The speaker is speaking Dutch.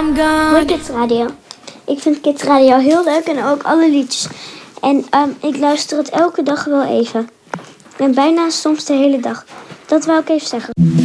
Voor Kids Radio. Ik vind Kids Radio heel leuk en ook alle liedjes. En ik luister het elke dag wel even. En bijna soms de hele dag. Dat wou ik even zeggen.